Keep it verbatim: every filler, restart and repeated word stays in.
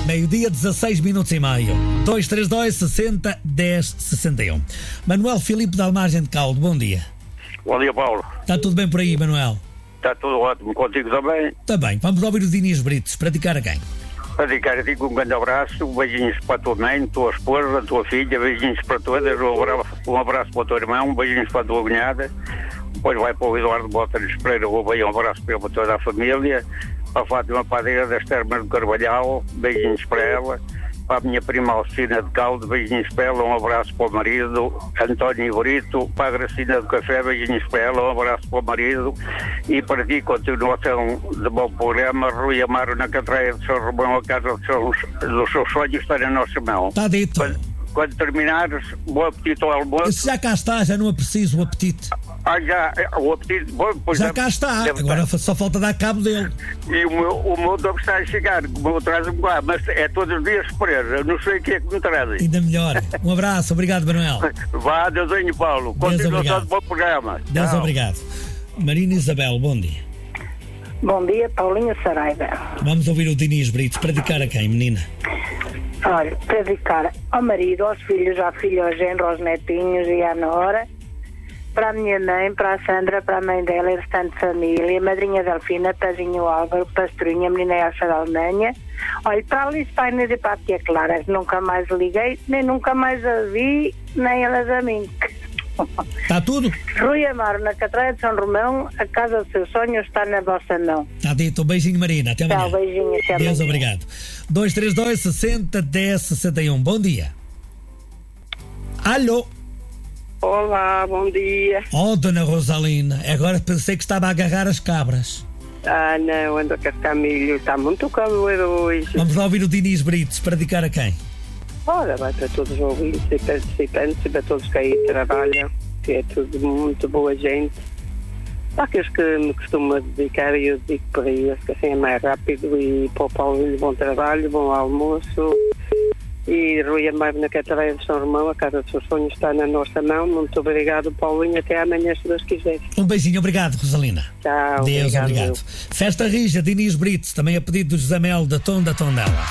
Meio-dia, dezasseis minutos e meio. dois três dois, sessenta, dez, sessenta e um. Manuel Filipe da Almargem de Caldo, bom dia. Bom dia, Paulo. Está tudo bem por aí, Manuel? Está tudo ótimo, contigo também. Está bem, vamos ouvir o Diniz Brites, praticar a quem? Praticar a ti com um grande abraço, beijinhos para a tua mãe, tua esposa, tua filha, beijinhos para todas, um abraço, um abraço para o teu irmão, beijinhos para a tua cunhada. Depois vai para o Eduardo Botas Pereira, um abraço para toda a família. Para a Fátima Padeira das Termas do Carvalhal, beijinhos para ela. Para a minha prima Alcina de Caldo, beijinhos para ela, um abraço para o marido. António Brito, para a Gracina do Café, beijinhos para ela, um abraço para o marido. E para ti, continuação de bom programa, Rui Amaro na Catreia de São Romão, a casa dos seus, dos seus sonhos está na nossa mão. Está dito. Quando, quando terminares, bom apetite ao almoço. Esse já cá está, já não é preciso o apetite. Ah, já, o apetite, bom, pois já cá está, agora estar. Só falta dar cabo dele. E o meu, o meu deve estar a chegar, o meu traz-me lá, mas é todos os dias preso, eu não sei o que é que me trazem. Ainda melhor. Um abraço, obrigado, Manuel. Vá, Deusinho, Paulo. Continuação de bom programa. Deus Tchau. Obrigado. Marina Isabel, bom dia. Bom dia, Paulinha Saraiva. Vamos ouvir o Diniz Brites, praticar a quem, menina? Olha, predicar ao marido, aos filhos, à filha, ao genro, aos netinhos e à nora, para a minha mãe, para a Sandra, para a mãe dela e a restante família, a madrinha Delfina, Pezinho Álvaro, Pastorinha, a menina Elsa da Alemanha. Olha, para a Alice Painers e para a Tia Clara, que nunca mais liguei, nem nunca mais a vi, nem elas a mim. Está tudo? Rui Amaro, na Catreia de São Romão, a casa dos seus sonhos está na vossa mão. Está dito. Um beijinho, Marina. Até amanhã. Tchau, beijinho. Até amanhã. Deus obrigado. dois três dois, sessenta, dez, sessenta e um. Bom dia. Alô? Olá, bom dia. Oh, dona Rosalina, agora pensei que estava a agarrar as cabras. Ah, não, ando a cascar milho, está muito calor hoje. Vamos lá ouvir o Diniz Brites, praticar a quem? Ora, vai para todos os ouvintes e participantes e para todos que aí trabalham, que é tudo muito boa gente. Há aqueles que me costumam dedicar e eu dedico para eles, que assim é mais rápido, e para o Paulinho, bom trabalho, bom almoço. E Rui Amaro na Catreia de São Romão, a casa dos seus sonhos está na nossa mão. Muito obrigado, Paulinho. Até amanhã, se Deus quiser. Um beijinho, obrigado, Rosalina. Tchau. Deus obrigado. obrigado. Festa Rija, Diniz Brites, também a pedido do José Mel da Tom da Tondela.